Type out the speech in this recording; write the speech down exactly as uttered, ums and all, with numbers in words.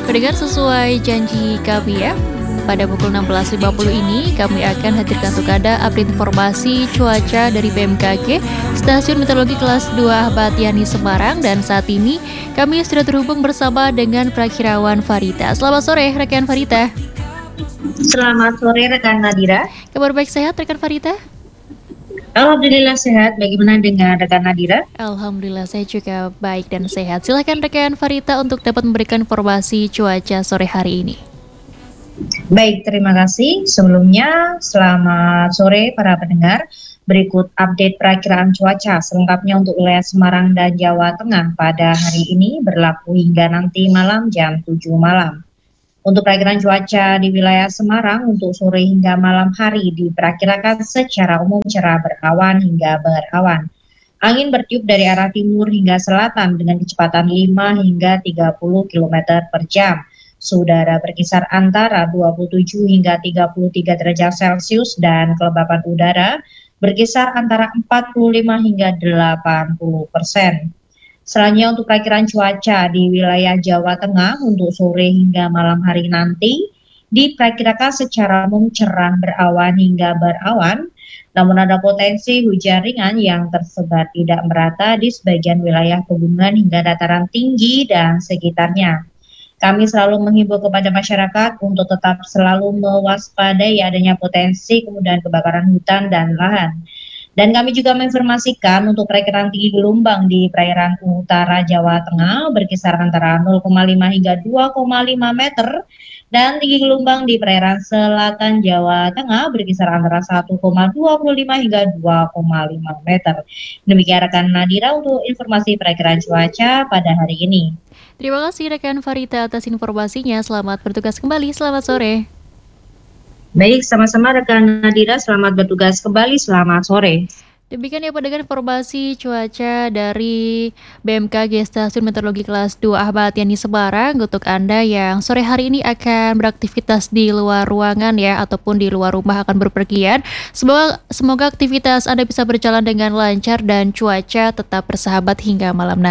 Pendengar, sesuai janji kami ya, pada pukul enam belas lima puluh ini kami akan hadirkan untuk Anda update informasi cuaca dari B M K G Stasiun Meteorologi Kelas dua Batiani Semarang. Dan saat ini kami sudah terhubung bersama dengan Prakirawan Farita. Selamat sore rekan Farita. Selamat sore rekan Nadira. Kabar baik, sehat rekan Farita? Alhamdulillah sehat. Bagaimana dengan rekan Nadira? Alhamdulillah saya juga baik dan sehat. Silakan rekan Farita untuk dapat memberikan informasi cuaca sore hari ini. Baik, terima kasih. Sebelumnya, selamat sore para pendengar. Berikut update perakiraan cuaca selengkapnya untuk wilayah Semarang dan Jawa Tengah pada hari ini berlaku hingga nanti malam jam tujuh malam. Untuk perakiraan cuaca di wilayah Semarang untuk sore hingga malam hari diperkirakan secara umum cerah berawan hingga berawan. Angin bertiup dari arah timur hingga selatan dengan kecepatan lima hingga tiga puluh kilometer per jam. Suhu udara berkisar antara dua puluh tujuh hingga tiga puluh tiga derajat Celcius dan kelembapan udara berkisar antara empat puluh lima hingga delapan puluh persen. Selanjutnya untuk perakiraan cuaca di wilayah Jawa Tengah untuk sore hingga malam hari nanti diperkirakan secara umum cerah berawan hingga berawan, namun ada potensi hujan ringan yang tersebar tidak merata di sebagian wilayah pegunungan hingga dataran tinggi dan sekitarnya. Kami selalu menghimbau kepada masyarakat untuk tetap selalu mewaspadai adanya potensi kemudahan kebakaran hutan dan lahan. Dan kami juga menginformasikan untuk perakiraan tinggi gelombang di perairan utara Jawa Tengah berkisar antara nol koma lima hingga dua koma lima meter dan tinggi gelombang di perairan selatan Jawa Tengah berkisar antara satu koma dua lima hingga dua koma lima meter. Demikian rekan Nadira untuk informasi perakiraan cuaca pada hari ini. Terima kasih rekan Farita atas informasinya. Selamat bertugas kembali. Selamat sore. Baik, sama-sama rekan Nadira, selamat bertugas kembali, selamat sore. Demikian ya pendengar informasi cuaca dari B M K G Stasiun Meteorologi Kelas dua Batiani Semarang untuk Anda yang sore hari ini akan beraktivitas di luar ruangan ya, ataupun di luar rumah akan berpergian. Semoga, semoga aktivitas Anda bisa berjalan dengan lancar dan cuaca tetap bersahabat hingga malam nanti.